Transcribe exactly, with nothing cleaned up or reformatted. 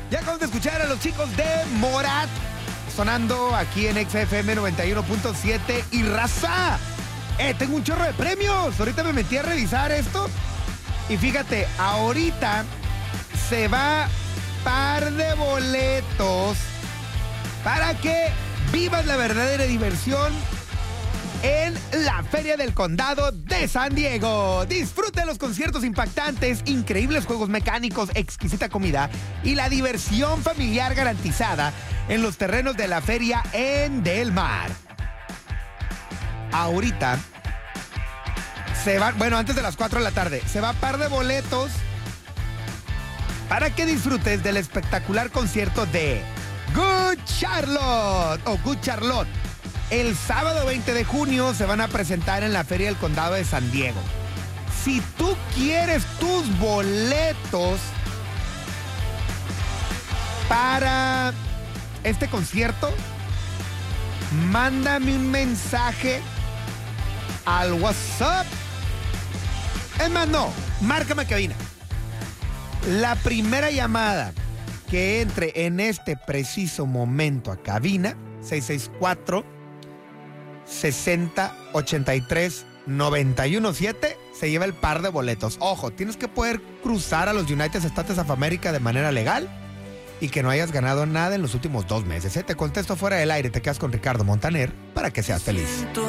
Ya acabamos de escuchar a los chicos de Morat sonando aquí en X F M noventa y uno punto siete. Y raza, eh, tengo un chorro de premios. Ahorita me metí a revisar esto y fíjate, ahorita se va par de boletos para que vivas la verdadera diversión en la Feria del Condado de San Diego. Disfruta de los conciertos impactantes, increíbles juegos mecánicos, exquisita comida y la diversión familiar garantizada en los terrenos de la feria en Del Mar. Ahorita se va, bueno, antes de las cuatro de la tarde, se va par de boletos para que disfrutes del espectacular concierto de Good Charlotte o Good Charlotte. El sábado veinte de junio se van a presentar en la Feria del Condado de San Diego. Si tú quieres tus boletos para este concierto, mándame un mensaje al WhatsApp. Es más, no, márcame a cabina. La primera llamada que entre en este preciso momento a cabina, seis seis cuatro, sesenta, ochenta y tres, noventa y uno siete, se lleva el par de boletos. Ojo, tienes que poder cruzar a los United States of America de manera legal y que no hayas ganado nada en los últimos dos meses. ¿eh? Te contesto fuera del aire, te quedas con Ricardo Montaner para que seas feliz.